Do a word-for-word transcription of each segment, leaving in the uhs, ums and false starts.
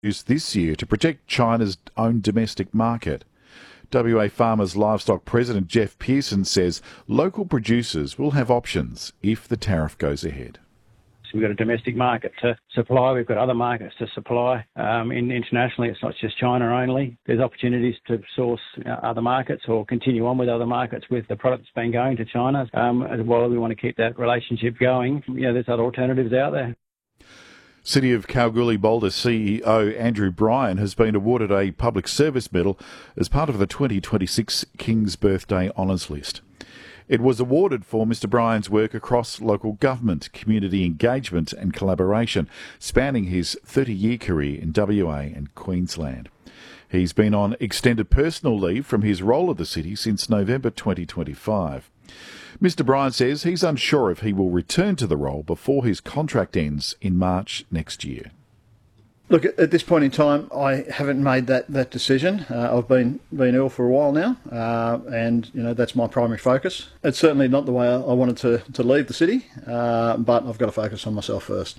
this year to protect China's own domestic market. W A Farmers Livestock President Jeff Pearson says local producers will have options if the tariff goes ahead. We've got a domestic market to supply. We've got other markets to supply. Um, in, internationally, it's not just China only. There's opportunities to source uh, other markets or continue on with other markets with the product that's been going to China. Um, as well, we want to keep that relationship going. You know, there's other alternatives out there. City of Kalgoorlie-Boulder C E O Andrew Bryan has been awarded a Public Service Medal as part of the twenty twenty-six King's Birthday Honours List. It was awarded for Mr Bryan's work across local government, community engagement and collaboration, spanning his thirty-year career in W A and Queensland. He's been on extended personal leave from his role at the city since November twenty twenty-five. Mr Bryan says he's unsure if he will return to the role before his contract ends in March next year. Look, at this point in time, I haven't made that, that decision. Uh, I've been been ill for a while now, uh, and you know that's my primary focus. It's certainly not the way I, I wanted to, to leave the city, uh, but I've got to focus on myself first.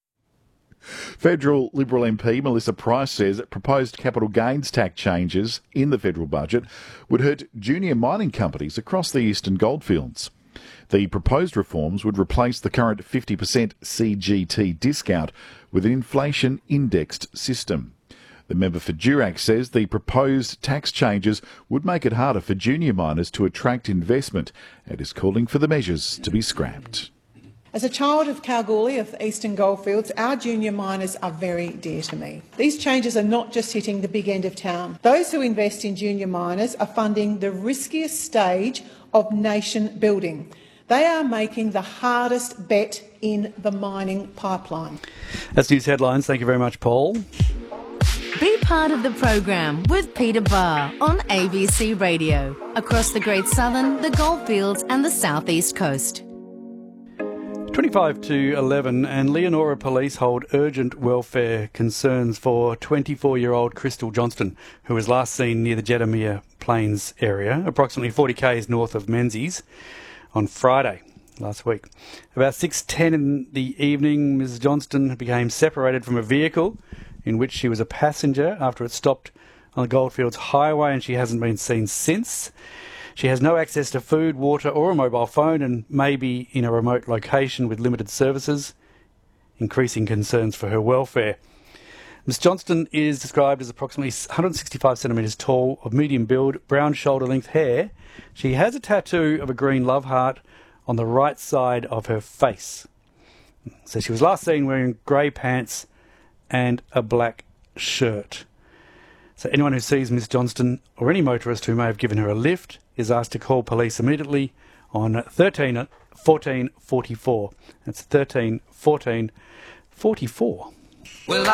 Federal Liberal M P Melissa Price says that proposed capital gains tax changes in the federal budget would hurt junior mining companies across the eastern goldfields. The proposed reforms would replace the current fifty percent C G T discount with an inflation-indexed system. The member for Durack says the proposed tax changes would make it harder for junior miners to attract investment and is calling for the measures to be scrapped. As a child of Kalgoorlie, of the Eastern Goldfields, our junior miners are very dear to me. These changes are not just hitting the big end of town. Those who invest in junior miners are funding the riskiest stage of nation building. They are making the hardest bet in the mining pipeline. That's news headlines. Thank you very much, Paul. Be part of the program with Peter Barr on A B C Radio, across the Great Southern, the Goldfields and the South East Coast. twenty-five to eleven, and Leonora police hold urgent welfare concerns for twenty-four-year-old Crystal Johnston, who was last seen near the Jedamia Plains area, approximately forty k's north of Menzies, on Friday last week. About six ten in the evening, Missus Johnston became separated from a vehicle in which she was a passenger after it stopped on the Goldfields Highway, and she hasn't been seen since. She has no access to food, water or a mobile phone and may be in a remote location with limited services, increasing concerns for her welfare. Miss Johnston is described as approximately one hundred sixty-five centimetres tall, of medium build, brown shoulder-length hair. She has a tattoo of a green love heart on the right side of her face. So she was last seen wearing grey pants and a black shirt. So anyone who sees Miss Johnston or any motorist who may have given her a lift is asked to call police immediately on thirteen fourteen forty-four. That's thirteen fourteen forty-four. Well,